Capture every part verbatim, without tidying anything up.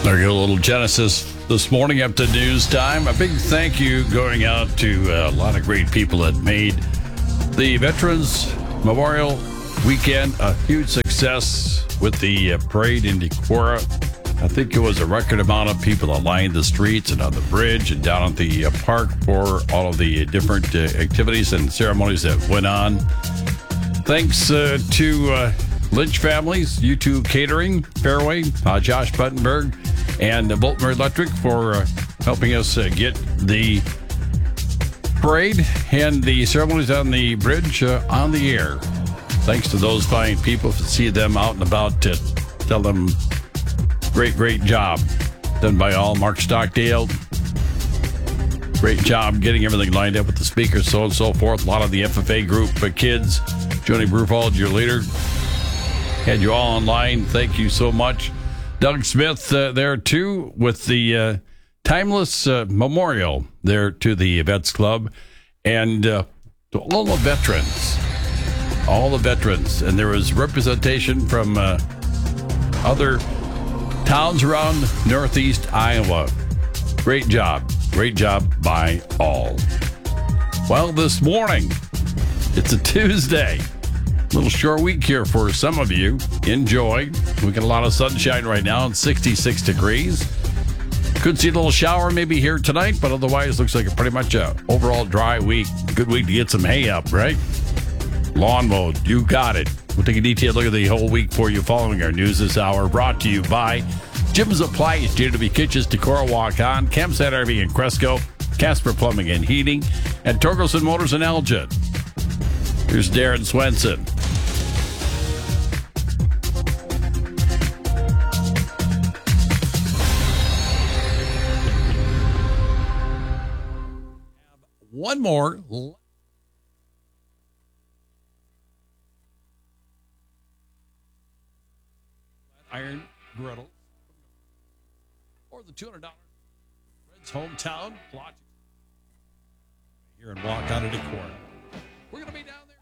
There you go, a little Genesis this morning up to news time. A big thank you going out to a lot of great people that made the Veterans Memorial Weekend a huge success with the uh, parade in Decorah. I think it was a record amount of people that lined the streets and on the bridge and down at the uh, park for all of the different uh, activities and ceremonies that went on. Thanks uh, to uh, Lynch Families, U two Catering, Fairway, uh, Josh Buttenberg, and uh, Bolton Electric for uh, helping us uh, get the parade and the ceremonies on the bridge uh, on the air. Thanks to those fine people. To see them out and about, to tell them great, great job done by all. Mark Stockdale, great job getting everything lined up with the speakers, so on and so forth. A lot of the F F A group uh, kids. Joni Brufald, your leader, had you all online. Thank you so much. Doug Smith uh, there too with the uh, Timeless uh, Memorial there to the Vets Club, and uh, to all the veterans, all the veterans. And there was representation from uh, other towns around Northeast Iowa. Great job. Great job by all. Well, this morning, it's a Tuesday. Little short week here for some of you. Enjoy. We got a lot of sunshine right now. It's sixty-six degrees. Could see a little shower maybe here tonight, but otherwise looks like a pretty much a overall dry week. Good week to get some hay up, right? Lawn mowed. You got it. We'll take a detailed look at the whole week for you following our news this hour. Brought to you by Jim's Appliance, J W Kitchens, Decorah, Walk-On, Campsite R V in Cresco, Casper Plumbing and Heating, and Torgelson Motors in Elgin. Here's Darren Swenson. One more. Iron griddle. Or the two hundred dollars Red's hometown plot here in Walk-On to Decorah. We're going to be down there.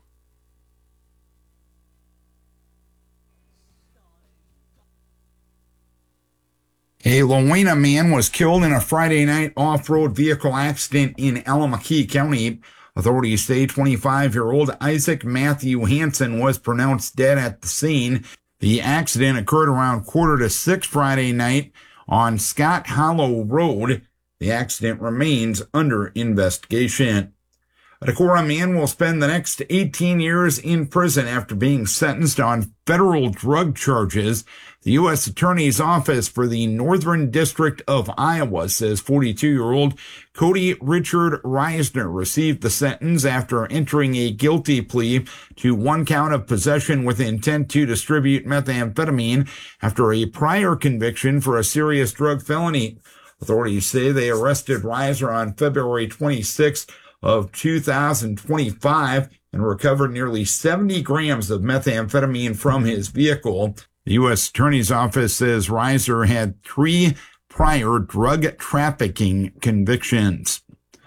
A Lowena man was killed in a Friday night off-road vehicle accident in Allamakee County. Authorities say twenty-five-year-old Isaac Matthew Hansen was pronounced dead at the scene. The accident occurred around quarter to six Friday night on Scott Hollow Road. The accident remains under investigation. A Decorah man will spend the next eighteen years in prison after being sentenced on federal drug charges. The U S Attorney's Office for the Northern District of Iowa says forty-two-year-old Cody Richard Reisner received the sentence after entering a guilty plea to one count of possession with intent to distribute methamphetamine after a prior conviction for a serious drug felony. Authorities say they arrested Reisner on February twenty-sixth of two thousand twenty-five and recovered nearly seventy grams of methamphetamine from his vehicle. The U S Attorney's Office says Reiser had three prior drug trafficking convictions.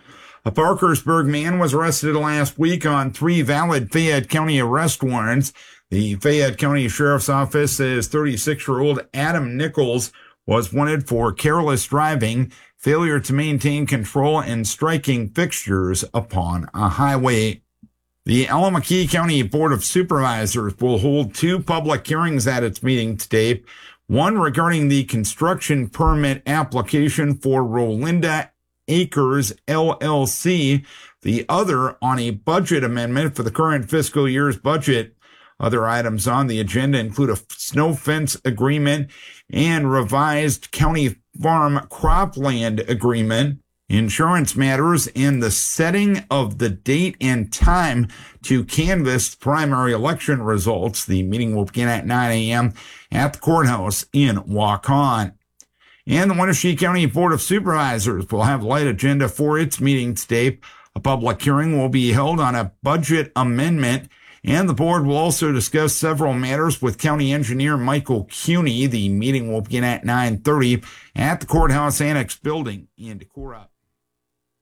A Parkersburg man was arrested last week on three valid Fayette County arrest warrants. The Fayette County Sheriff's Office says thirty-six-year-old Adam Nichols was wanted for careless driving, failure to maintain control, and striking fixtures upon a highway. The Allamakee County Board of Supervisors will hold two public hearings at its meeting today, one regarding the construction permit application for Rolinda Acres L L C, the other on a budget amendment for the current fiscal year's budget. Other items on the agenda include a snow fence agreement and revised county farm cropland agreement, insurance matters, and the setting of the date and time to canvass primary election results. The meeting will begin at nine a.m. at the courthouse in Waukon. And the Wenatchee County Board of Supervisors will have a light agenda for its meeting today. A public hearing will be held on a budget amendment, and the board will also discuss several matters with County Engineer Michael Cuney. The meeting will begin at nine thirty at the Courthouse Annex building in Decorah.